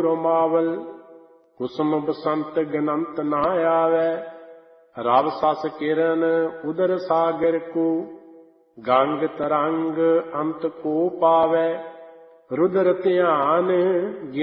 ਰੋਮਾਵਲ। ਕੁਸਮ ਬਸੰਤ ਗਨੰਤ ਨਾ ਆਵੈ, ਰਵ ਸਸ ਕਿਰਨ ਉਦਰ ਸਾਗਰ ਕੋ। ਗੰਗ ਤਰੰਗ ਅੰਤ ਕੋ ਪਾਵੈ, ਰੁਦਰ ਧਿਆਨ